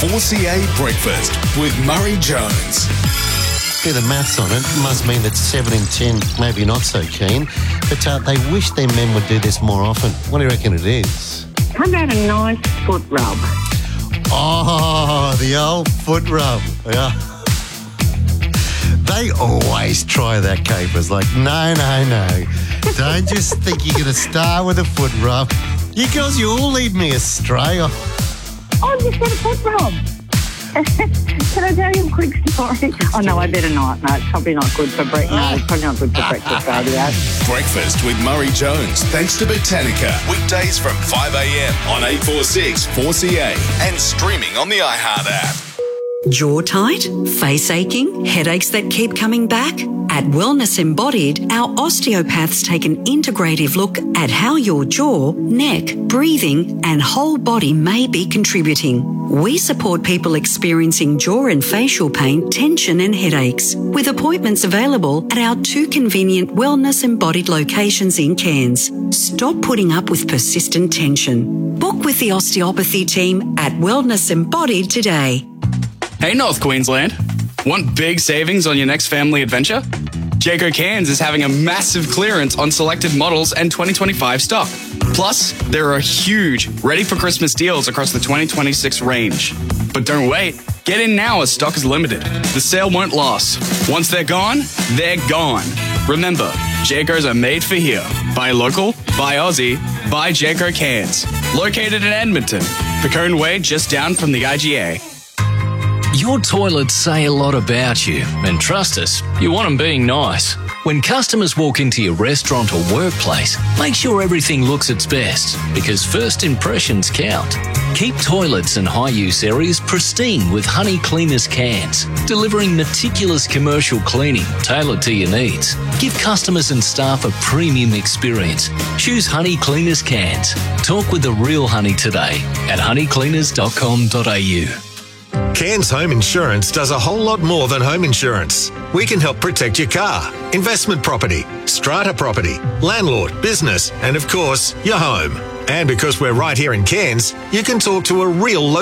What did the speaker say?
4CA Breakfast with Murray Jones. Do the maths on it. Must mean that 7 in 10 maybe not so keen, but they wish their men would do this more often. What do you reckon it is? How about a nice foot rub? Oh, the old foot rub. Yeah. They always try that, capers. Like, no. Don't just think you're going to start with a foot rub. You girls, you all lead me astray. Oh, you said a foot rub. Can I tell you a quick story? Oh, no, I better not. No, it's probably not good for breakfast. No, it's probably not good for breakfast radio. Breakfast with Murray Jones, thanks to Botanica. Weekdays from 5 a.m. on 846 4CA and streaming on the iHeart app. Jaw tight? Face aching? Headaches that keep coming back? At Wellness Embodied, our osteopaths take an integrative look at how your jaw, neck, breathing and whole body may be contributing. We support people experiencing jaw and facial pain, tension and headaches, with appointments available at our 2 convenient Wellness Embodied locations in Cairns. Stop putting up with persistent tension. Book with the osteopathy team at Wellness Embodied today. Hey North Queensland, want big savings on your next family adventure? Jayco Cairns is having a massive clearance on selected models and 2025 stock. Plus, there are huge ready for Christmas deals across the 2026 range. But don't wait, get in now as stock is limited. The sale won't last. Once they're gone, they're gone. Remember, Jaycos are made for here. Buy local, buy Aussie, buy Jayco Cairns. Located in Edmonton, Picone Way just down from the IGA. Your toilets say a lot about you, and trust us, you want them being nice. When customers walk into your restaurant or workplace, make sure everything looks its best, because first impressions count. Keep toilets and high-use areas pristine with Honey Cleaners cans, delivering meticulous commercial cleaning tailored to your needs. Give customers and staff a premium experience. Choose Honey Cleaners cans. Talk with the real honey today at honeycleaners.com.au. Cairns Home Insurance does a whole lot more than home insurance. We can help protect your car, investment property, strata property, landlord, business, and of course, your home. And because we're right here in Cairns, you can talk to a real